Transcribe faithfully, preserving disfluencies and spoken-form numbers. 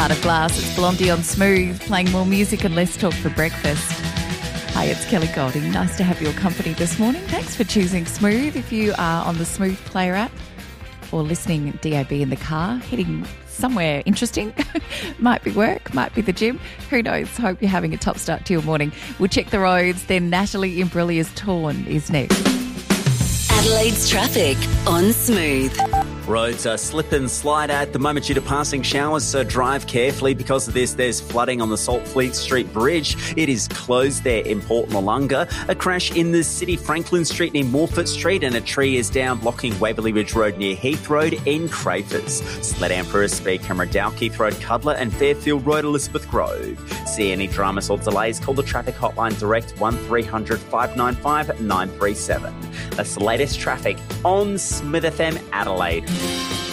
Heart of Glass. It's Blondie on Smooth, playing more music and less talk for breakfast. Hi, it's Kelly Golding. Nice to have your company this morning. Thanks for choosing Smooth. If you are on the Smooth Player app or listening D A B in the car, heading somewhere interesting, might be work, might be the gym, who knows. Hope you're having a top start to your morning. We'll check the roads, then Natalie Imbrillia's Torn is next. Adelaide's traffic on Smooth. Roads are slip and slide at the moment due to passing showers, so drive carefully. Because of this, there's flooding on the Saltfleet Street Bridge. It is closed there in Port Noarlunga. A crash in the city, Franklin Street near Morfett Street, and a tree is down blocking Waverley Ridge Road near Heath Road in Crafers. Slow down for a speed camera, Dalkeith Road, Cudler, and Fairfield Road, Elizabeth Grove. See any dramas or delays, call the traffic hotline direct one three hundred, five nine five, nine three seven. That's the latest traffic on Smith F M Adelaide.